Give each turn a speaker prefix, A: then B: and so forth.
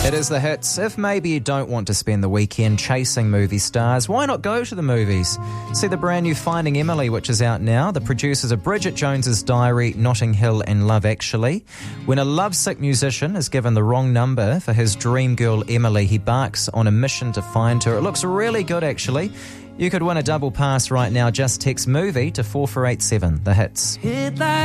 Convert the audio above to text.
A: It is the hits. If maybe you don't want to spend the weekend chasing movie stars, why not go to the movies? See the brand new Finding Emily, which is out now. The producers are Bridget Jones's Diary, Notting Hill and Love Actually. When a lovesick musician is given the wrong number for his dream girl Emily, he barks on a mission to find her. It looks really good, actually. You could win a double pass right now. Just text MOVIE to 4487. The hits.